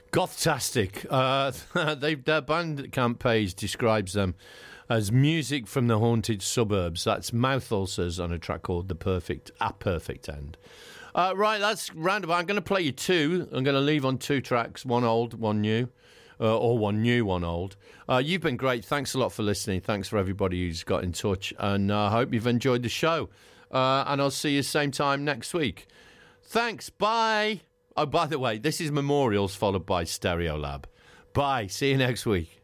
Gothtastic. Their Bandcamp page describes them as music from the haunted suburbs. That's Mouth Ulcers on a track called A Perfect End. Right, that's roundabout. I'm going to play you two. I'm going to leave on two tracks, one old, one new, or one new, one old. You've been great. Thanks a lot for listening. Thanks for everybody who's got in touch, and I hope you've enjoyed the show. And I'll see you same time next week. Thanks. Bye. Oh, by the way, this is Memorials followed by Stereolab. Bye. See you next week.